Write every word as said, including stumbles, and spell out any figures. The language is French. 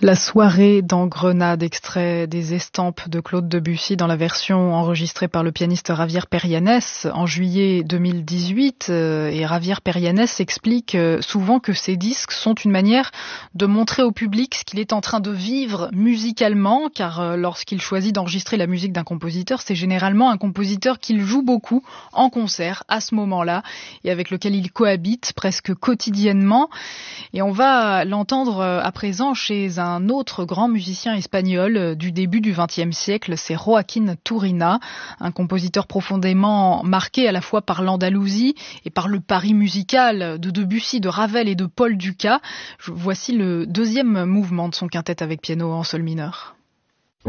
La soirée dans Grenade, extrait des Estampes de Claude Debussy dans la version enregistrée par le pianiste Javier Perianes en juillet deux mille dix-huit. Et Javier Perianes explique souvent que ces disques sont une manière de montrer au public ce qu'il est en train de vivre musicalement, car lorsqu'il choisit d'enregistrer la musique d'un compositeur, c'est généralement un compositeur qu'il joue beaucoup en concert à ce moment-là et avec lequel il cohabite presque quotidiennement. Et on va l'entendre à présent chez un un autre grand musicien espagnol du début du vingtième siècle, c'est Joaquín Turina, un compositeur profondément marqué à la fois par l'Andalousie et par le Paris musical de Debussy, de Ravel et de Paul Dukas. Voici le deuxième mouvement de son quintette avec piano en sol mineur.